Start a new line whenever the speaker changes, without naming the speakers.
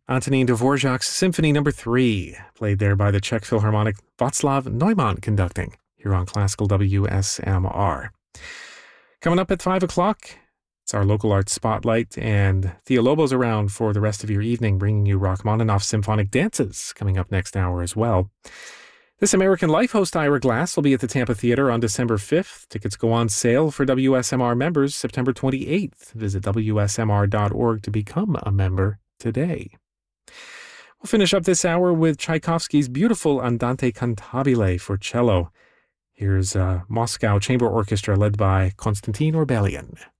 Antonin Dvorak's Symphony No. 3, played there by the Czech Philharmonic Václav Neumann conducting, here on Classical WSMR. Coming up at 5 o'clock, it's our local arts spotlight, and Thea Lobo's around for the rest of your evening, bringing you Rachmaninoff's Symphonic Dances coming up next hour as well. This American Life host Ira Glass will be at the Tampa Theater on December 5th. Tickets go on sale for WSMR members September 28th. Visit WSMR.org to become a member today. We'll finish up this hour with Tchaikovsky's beautiful Andante Cantabile for cello. Here's Moscow Chamber Orchestra led by Konstantin Orbelian.